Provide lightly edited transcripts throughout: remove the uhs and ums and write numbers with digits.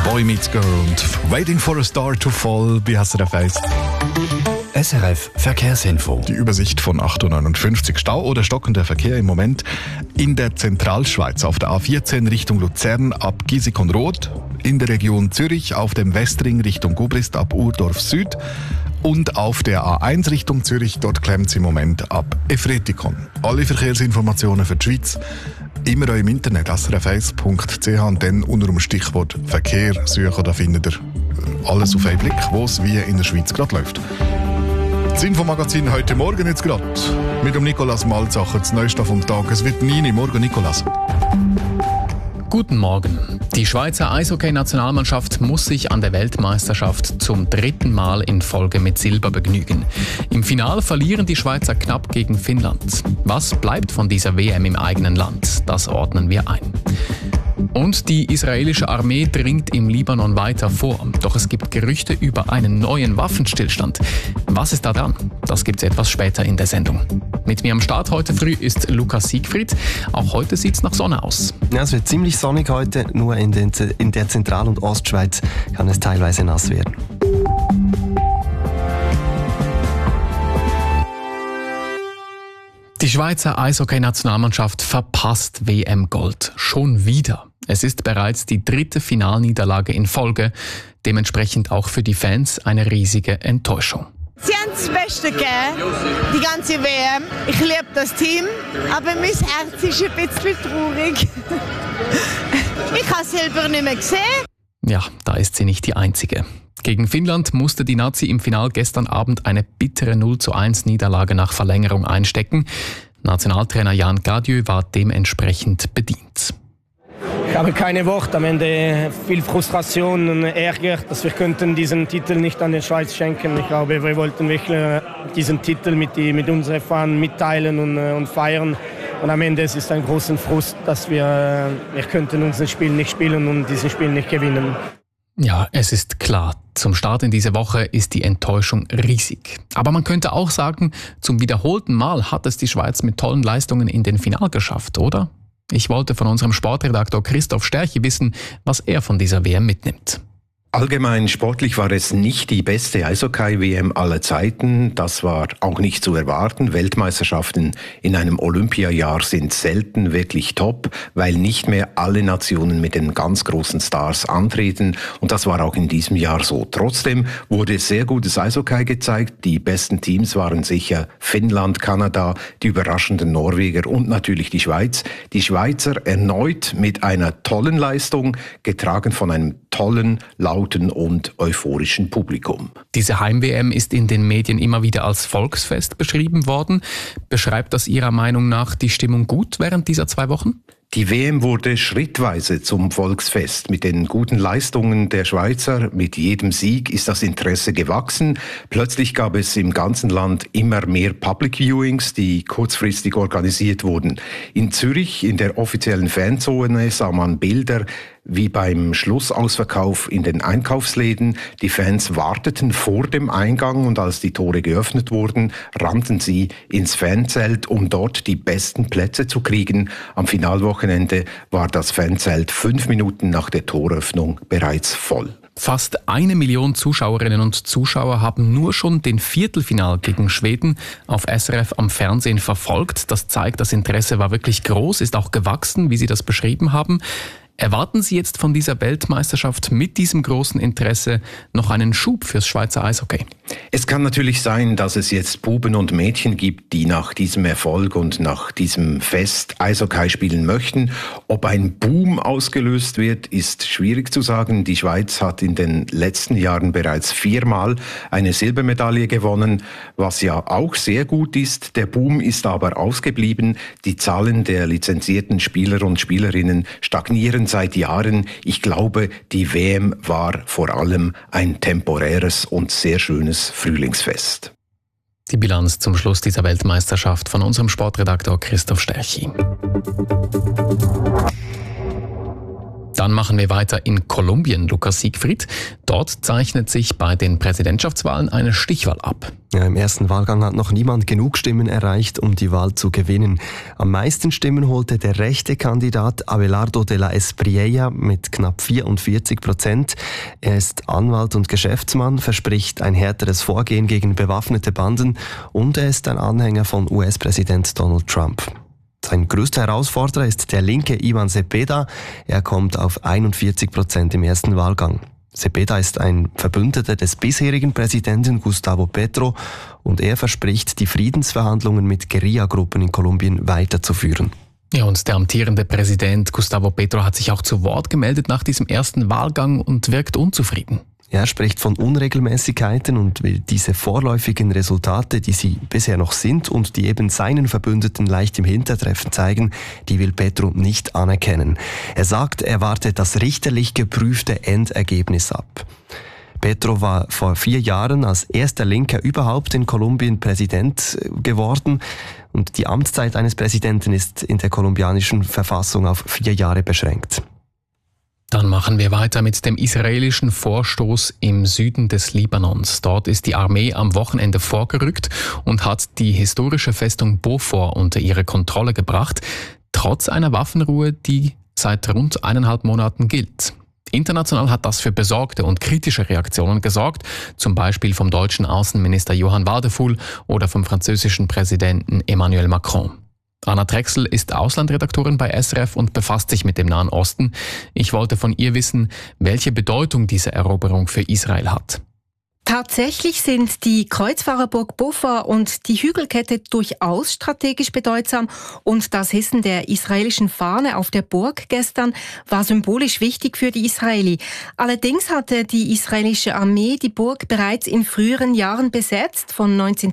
Boy Meets Girl und Waiting for a Star to Fall bei SRF 1. SRF Verkehrsinfo. Die Übersicht von 8:59 Stau oder stockender Verkehr im Moment in der Zentralschweiz auf der A14 Richtung Luzern ab Gisikon-Roth, in der Region Zürich auf dem Westring Richtung Gubrist ab Urdorf Süd und auf der A1 Richtung Zürich, dort klemmt es im Moment ab Efretikon. Alle Verkehrsinformationen für die Schweiz immer auch im Internet srf1.ch und dann unter dem Stichwort Verkehr suchen, da findet ihr alles auf einen Blick, wo es wie in der Schweiz gerade läuft. Das Infomagazin heute Morgen jetzt gerade mit dem Nicolas Malzacher, das Neueste vom Tag. Es wird 9 Uhr morgen, Nicolas. Guten Morgen. Die Schweizer Eishockey-Nationalmannschaft muss sich an der Weltmeisterschaft zum 3. Mal in Folge mit Silber begnügen. Im Finale verlieren die Schweizer knapp gegen Finnland. Was bleibt von dieser WM im eigenen Land? Das ordnen wir ein. Und die israelische Armee dringt im Libanon weiter vor. Doch es gibt Gerüchte über einen neuen Waffenstillstand. Was ist da dran? Das gibt's etwas später in der Sendung. Mit mir am Start heute früh ist Lukas Siegfried. Auch heute sieht's nach Sonne aus. Ja, es wird ziemlich sonnig heute. Nur in der Zentral- und Ostschweiz kann es teilweise nass werden. Die Schweizer Eishockey-Nationalmannschaft verpasst WM-Gold. Schon wieder. Es ist bereits die 3. Finalniederlage in Folge. Dementsprechend auch für die Fans eine riesige Enttäuschung. Sie haben das Beste gegeben, die ganze WM. Ich liebe das Team, aber mein Herz ist ein bisschen traurig. Ich habe es selber nicht mehr gesehen. Ja, da ist sie nicht die Einzige. Gegen Finnland musste die Nazi im Finale gestern Abend eine bittere 0:1 Niederlage nach Verlängerung einstecken. Nationaltrainer Jan Gadieu war dementsprechend bedient. Ich habe keine Worte. Am Ende viel Frustration und Ärger, dass wir könnten diesen Titel nicht an die Schweiz schenken. Ich glaube, wir wollten wirklich diesen Titel mit unseren Fans mitteilen und feiern. Und am Ende ist es ein großer Frust, dass wir könnten unser Spiel nicht spielen und dieses Spiel nicht gewinnen. Ja, es ist klar, zum Start in diese Woche ist die Enttäuschung riesig. Aber man könnte auch sagen, zum wiederholten Mal hat es die Schweiz mit tollen Leistungen in den Final geschafft, oder? Ich wollte von unserem Sportredaktor Christoph Sterchi wissen, was er von dieser WM mitnimmt. Allgemein sportlich war es nicht die beste Eishockey-WM aller Zeiten. Das war auch nicht zu erwarten. Weltmeisterschaften in einem Olympiajahr sind selten wirklich top, weil nicht mehr alle Nationen mit den ganz großen Stars antreten. Und das war auch in diesem Jahr so. Trotzdem wurde sehr gutes Eishockey gezeigt. Die besten Teams waren sicher Finnland, Kanada, die überraschenden Norweger und natürlich die Schweiz. Die Schweizer erneut mit einer tollen Leistung, getragen von einem tollen, lauten und euphorischen Publikum. Diese Heim-WM ist in den Medien immer wieder als Volksfest beschrieben worden. Beschreibt das Ihrer Meinung nach die Stimmung gut während dieser 2 Wochen? Die WM wurde schrittweise zum Volksfest. Mit den guten Leistungen der Schweizer, mit jedem Sieg ist das Interesse gewachsen. Plötzlich gab es im ganzen Land immer mehr Public Viewings, die kurzfristig organisiert wurden. In Zürich, in der offiziellen Fanzone, sah man Bilder wie beim Schlussausverkauf in den Einkaufsläden. Die Fans warteten vor dem Eingang und als die Tore geöffnet wurden, rannten sie ins Fanzelt, um dort die besten Plätze zu kriegen. Am Finalwochenende war das Fanzelt 5 Minuten nach der Toröffnung bereits voll. Fast 1 Million Zuschauerinnen und Zuschauer haben nur schon den Viertelfinal gegen Schweden auf SRF am Fernsehen verfolgt. Das zeigt, das Interesse war wirklich groß, ist auch gewachsen, wie Sie das beschrieben haben. Erwarten Sie jetzt von dieser Weltmeisterschaft mit diesem großen Interesse noch einen Schub fürs Schweizer Eishockey? Es kann natürlich sein, dass es jetzt Buben und Mädchen gibt, die nach diesem Erfolg und nach diesem Fest Eishockey spielen möchten. Ob ein Boom ausgelöst wird, ist schwierig zu sagen. Die Schweiz hat in den letzten Jahren bereits 4-mal eine Silbermedaille gewonnen, was ja auch sehr gut ist. Der Boom ist aber ausgeblieben. Die Zahlen der lizenzierten Spieler und Spielerinnen stagnieren seit Jahren. Ich glaube, die WM war vor allem ein temporäres und sehr schönes Frühlingsfest. Die Bilanz zum Schluss dieser Weltmeisterschaft von unserem Sportredaktor Christoph Sterchi. Dann machen wir weiter in Kolumbien, Lukas Siegfried. Dort zeichnet sich bei den Präsidentschaftswahlen eine Stichwahl ab. Ja, im ersten Wahlgang hat noch niemand genug Stimmen erreicht, um die Wahl zu gewinnen. Am meisten Stimmen holte der rechte Kandidat Abelardo de la Espriella mit knapp 44%. Er ist Anwalt und Geschäftsmann, verspricht ein härteres Vorgehen gegen bewaffnete Banden und er ist ein Anhänger von US-Präsident Donald Trump. Sein größter Herausforderer ist der linke Ivan Cepeda. Er kommt auf 41% im ersten Wahlgang. Cepeda ist ein Verbündeter des bisherigen Präsidenten Gustavo Petro und er verspricht, die Friedensverhandlungen mit Guerillagruppen in Kolumbien weiterzuführen. Ja, und der amtierende Präsident Gustavo Petro hat sich auch zu Wort gemeldet nach diesem ersten Wahlgang und wirkt unzufrieden. Er spricht von Unregelmäßigkeiten und will diese vorläufigen Resultate, die sie bisher noch sind und die eben seinen Verbündeten leicht im Hintertreffen zeigen, die will Petro nicht anerkennen. Er sagt, er warte das richterlich geprüfte Endergebnis ab. Petro war vor 4 Jahren als erster Linker überhaupt in Kolumbien Präsident geworden und die Amtszeit eines Präsidenten ist in der kolumbianischen Verfassung auf 4 Jahre beschränkt. Dann machen wir weiter mit dem israelischen Vorstoß im Süden des Libanons. Dort ist die Armee am Wochenende vorgerückt und hat die historische Festung Beaufort unter ihre Kontrolle gebracht, trotz einer Waffenruhe, die seit rund 1,5 Monaten gilt. International hat das für besorgte und kritische Reaktionen gesorgt, zum Beispiel vom deutschen Außenminister Johann Wadephul oder vom französischen Präsidenten Emmanuel Macron. Anna Drechsel ist Auslandredaktorin bei SRF und befasst sich mit dem Nahen Osten. Ich wollte von ihr wissen, welche Bedeutung diese Eroberung für Israel hat. Tatsächlich sind die Kreuzfahrerburg Beaufort und die Hügelkette durchaus strategisch bedeutsam und das Hissen der israelischen Fahne auf der Burg gestern war symbolisch wichtig für die Israeli. Allerdings hatte die israelische Armee die Burg bereits in früheren Jahren besetzt, von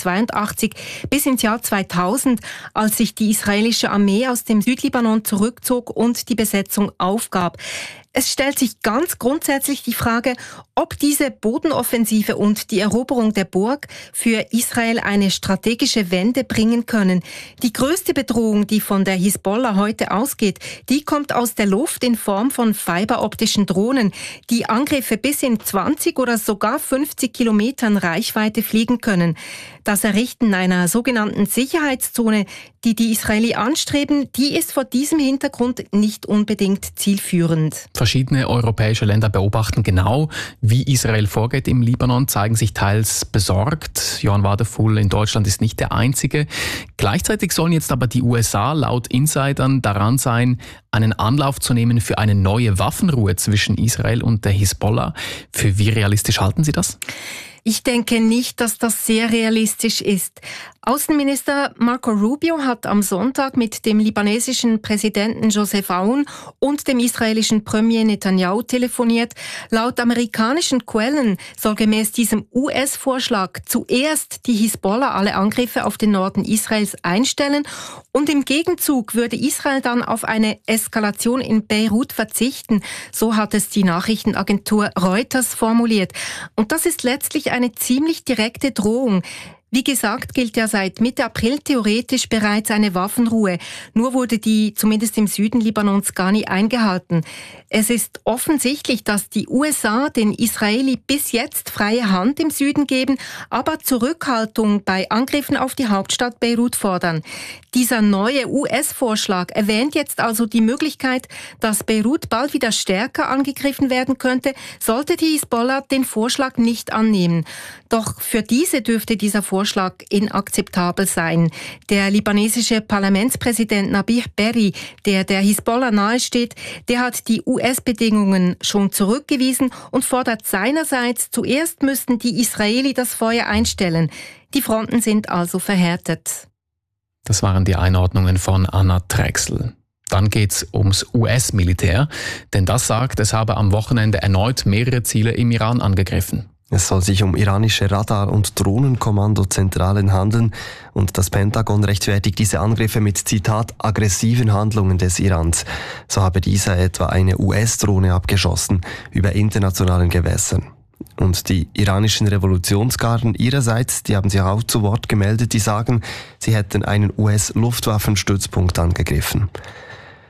1982 bis ins Jahr 2000, als sich die israelische Armee aus dem Südlibanon zurückzog und die Besetzung aufgab. Es stellt sich ganz grundsätzlich die Frage, ob diese Bodenoffensive und die Eroberung der Burg für Israel eine strategische Wende bringen können. Die größte Bedrohung, die von der Hisbollah heute ausgeht, die kommt aus der Luft in Form von fiberoptischen Drohnen, die Angriffe bis in 20 oder sogar 50 Kilometern Reichweite fliegen können. Das Errichten einer sogenannten Sicherheitszone, die die Israeli anstreben, die ist vor diesem Hintergrund nicht unbedingt zielführend. Verschiedene europäische Länder beobachten genau, wie Israel vorgeht im Libanon, zeigen sich teils besorgt. Johann Wadephul in Deutschland ist nicht der Einzige. Gleichzeitig sollen jetzt aber die USA laut Insidern daran sein, einen Anlauf zu nehmen für eine neue Waffenruhe zwischen Israel und der Hisbollah. Für wie realistisch halten Sie das? Ich denke nicht, dass das sehr realistisch ist. Außenminister Marco Rubio hat am Sonntag mit dem libanesischen Präsidenten Joseph Aoun und dem israelischen Premier Netanyahu telefoniert. Laut amerikanischen Quellen soll gemäß diesem US-Vorschlag zuerst die Hisbollah alle Angriffe auf den Norden Israels einstellen und im Gegenzug würde Israel dann auf eine Eskalation in Beirut verzichten. So hat es die Nachrichtenagentur Reuters formuliert. Und das ist letztlich eine ziemlich direkte Drohung. Wie gesagt, gilt ja seit Mitte April theoretisch bereits eine Waffenruhe. Nur wurde die zumindest im Süden Libanons gar nie eingehalten. Es ist offensichtlich, dass die USA den Israeli bis jetzt freie Hand im Süden geben, aber Zurückhaltung bei Angriffen auf die Hauptstadt Beirut fordern. Dieser neue US-Vorschlag erwähnt jetzt also die Möglichkeit, dass Beirut bald wieder stärker angegriffen werden könnte, sollte die Hisbollah den Vorschlag nicht annehmen. Doch für diese dürfte dieser Vorschlag inakzeptabel sein. Der libanesische Parlamentspräsident Nabih Berri, der Hisbollah nahesteht, der hat die US-Bedingungen schon zurückgewiesen und fordert seinerseits, zuerst müssten die Israeli das Feuer einstellen. Die Fronten sind also verhärtet. Das waren die Einordnungen von Anna Drechsel. Dann geht's ums US-Militär, denn das sagt, es habe am Wochenende erneut mehrere Ziele im Iran angegriffen. Es soll sich um iranische Radar- und Drohnenkommandozentralen handeln und das Pentagon rechtfertigt diese Angriffe mit, Zitat, aggressiven Handlungen des Irans. So habe dieser etwa eine US-Drohne abgeschossen über internationalen Gewässern. Und die iranischen Revolutionsgarden ihrerseits, die haben sich auch zu Wort gemeldet, die sagen, sie hätten einen US-Luftwaffenstützpunkt angegriffen.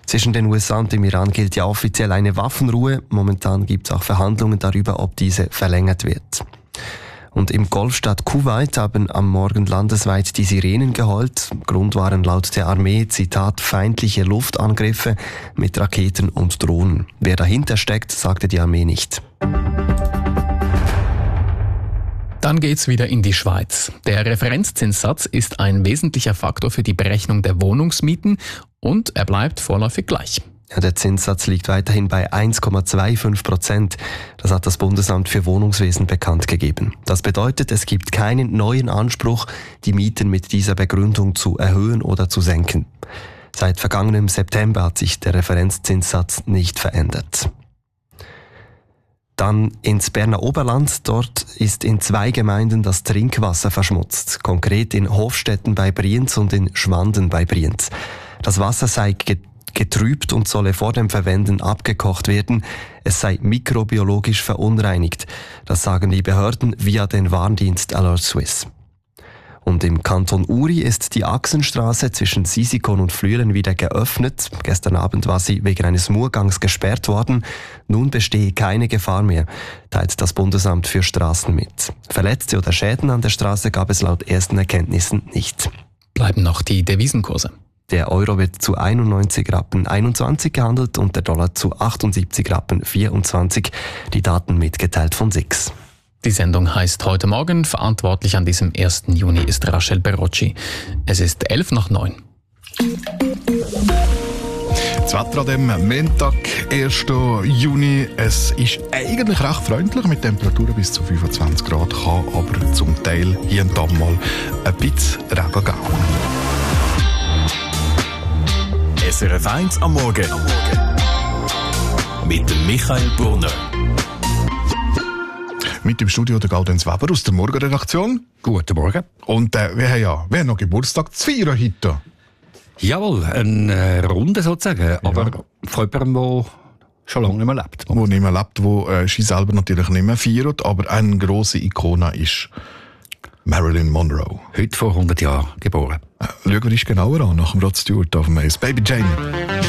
Zwischen den USA und dem Iran gilt ja offiziell eine Waffenruhe. Momentan gibt es auch Verhandlungen darüber, ob diese verlängert wird. Und im Golfstaat Kuwait haben am Morgen landesweit die Sirenen geheult. Grund waren laut der Armee, Zitat, feindliche Luftangriffe mit Raketen und Drohnen. Wer dahinter steckt, sagte die Armee nicht. Dann geht's wieder in die Schweiz. Der Referenzzinssatz ist ein wesentlicher Faktor für die Berechnung der Wohnungsmieten und er bleibt vorläufig gleich. Ja, der Zinssatz liegt weiterhin bei 1,25%. Das hat das Bundesamt für Wohnungswesen bekannt gegeben. Das bedeutet, es gibt keinen neuen Anspruch, die Mieten mit dieser Begründung zu erhöhen oder zu senken. Seit vergangenem September hat sich der Referenzzinssatz nicht verändert. Dann ins Berner Oberland. Dort ist in 2 Gemeinden das Trinkwasser verschmutzt. Konkret in Hofstetten bei Brienz und in Schwanden bei Brienz. Das Wasser sei getrübt und solle vor dem Verwenden abgekocht werden. Es sei mikrobiologisch verunreinigt. Das sagen die Behörden via den Warndienst Alert Swiss. Und im Kanton Uri ist die Achsenstraße zwischen Sisikon und Flüelen wieder geöffnet. Gestern Abend war sie wegen eines Murgangs gesperrt worden. Nun bestehe keine Gefahr mehr, teilt das Bundesamt für Straßen mit. Verletzte oder Schäden an der Straße gab es laut ersten Erkenntnissen nicht. Bleiben noch die Devisenkurse. Der Euro wird zu 91 Rappen 21 gehandelt und der Dollar zu 78 Rappen 24. Die Daten mitgeteilt von SIX. Die Sendung heißt heute Morgen. Verantwortlich an diesem 1. Juni ist Rachel Berocci. Es ist 8:11. Das Wetter an dem Montag, 1. Juni. Es ist eigentlich recht freundlich mit Temperaturen bis zu 25 Grad, kann aber zum Teil hier und da mal ein bisschen Regen geben. SRF 1 am Morgen. Mit dem Michael Brunner. Mit im Studio der Gaudenz Weber aus der Morgenredaktion. Guten Morgen. Und wir haben noch Geburtstag zu feiern heute. Jawohl, eine Runde sozusagen, aber von jemandem, der schon lange nicht mehr lebt. Wo nicht mehr lebt, wo sie selber natürlich nicht mehr feiert, aber eine grosse Ikone ist Marilyn Monroe. Heute vor 100 Jahren geboren. Schauen wir uns genauer an nach dem Rod Stewart auf dem Ace. Baby Jane.